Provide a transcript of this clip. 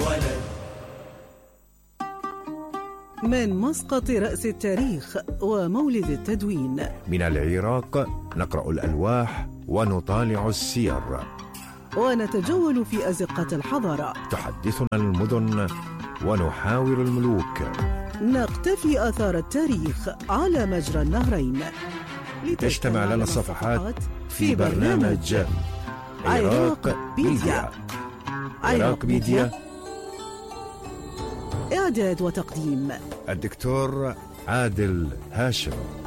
ولد. من مسقط رأس التاريخ ومولد التدوين، من العراق نقرأ الألواح ونطالع السير، ونتجول في أزقة الحضارة. تحدثنا المدن ونحاور الملوك، نقتفي آثار التاريخ على مجرى النهرين، تجتمع لنا الصفحات في برنامج عراق ميديا. عراق ميديا، إعداد وتقديم الدكتور عادل هاشم.